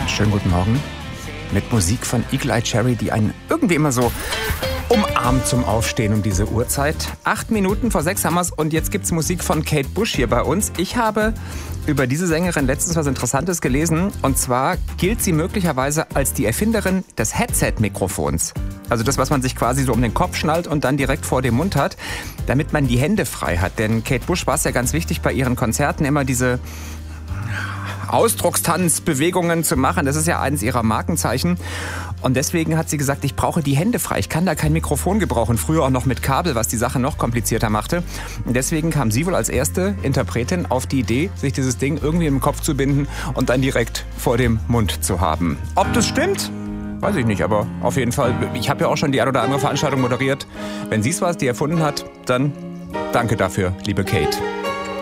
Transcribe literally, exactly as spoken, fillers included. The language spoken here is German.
Schönen guten Morgen. Mit Musik von Eagle Eye Cherry, die einen irgendwie immer so umarmt zum Aufstehen um diese Uhrzeit. Acht Minuten vor sechs haben wir's und jetzt gibt's Musik von Kate Bush hier bei uns. Ich habe über diese Sängerin letztens was Interessantes gelesen. Und zwar gilt sie möglicherweise als die Erfinderin des Headset-Mikrofons. Also das, was man sich quasi so um den Kopf schnallt und dann direkt vor dem Mund hat, damit man die Hände frei hat. Denn Kate Bush war es ja ganz wichtig, bei ihren Konzerten immer diese Ausdruckstanzbewegungen zu machen. Das ist ja eines ihrer Markenzeichen. Und deswegen hat sie gesagt, ich brauche die Hände frei. Ich kann da kein Mikrofon gebrauchen. Früher auch noch mit Kabel, was die Sache noch komplizierter machte. Und deswegen kam sie wohl als erste Interpretin auf die Idee, sich dieses Ding irgendwie im Kopf zu binden und dann direkt vor dem Mund zu haben. Ob das stimmt? Weiß ich nicht, aber auf jeden Fall. Ich habe ja auch schon die ein oder andere Veranstaltung moderiert. Wenn sie es war, die erfunden hat, dann danke dafür, liebe Kate.